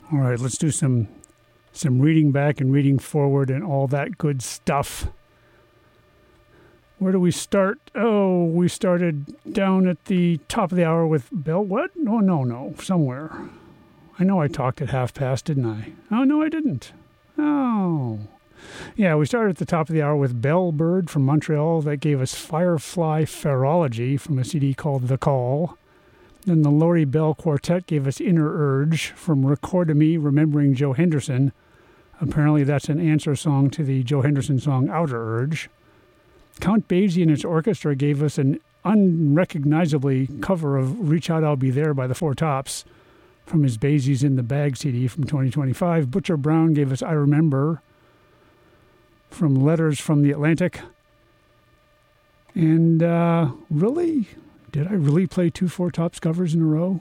All right, let's do some reading back and reading forward and all that good stuff. Where do we start? Oh, we started down at the top of the hour with Bell. What? No, somewhere. I know I talked at past, didn't I? Oh, no, I didn't. Oh. Yeah, we started at the top of the hour with Bellbird from Montreal. That gave us Firefly Ferology from a CD called The Call. Then the Laurie Bell Quartet gave us Inner Urge from Record to Me, Remembering Joe Henderson. Apparently that's an answer song to the Joe Henderson song Outer Urge. Count Basie and its orchestra gave us an unrecognizably cover of Reach Out, I'll Be There by the Four Tops from his Basie's in the Bag CD from 2025. Butcher Brown gave us I Remember from Letters from the Atlantic. And really, did I really play 2 Four Tops covers in a row?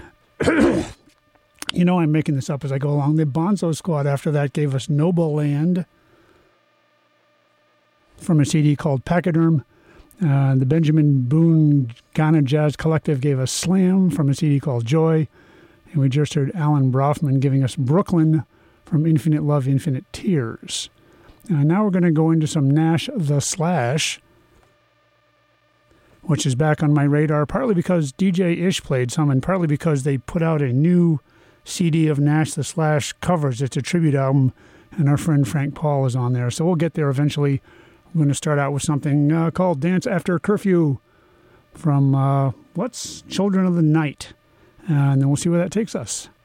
You know I'm making this up as I go along. The Bonzo Squad after that gave us Noble Land from a CD called Pachyderm. The Benjamin Boone Ghana Jazz Collective gave us Slam from a CD called Joy. And we just heard Alan Brofman giving us Brooklyn from Infinite Love, Infinite Tears. Now we're going to go into some Nash the Slash, which is back on my radar, partly because DJ Ish played some and partly because they put out a new CD of Nash the Slash covers. It's a tribute album, and our friend Frank Paul is on there. So we'll get there eventually. We're going to start out with something called Dance After Curfew from Children of the Night. And then we'll see where that takes us.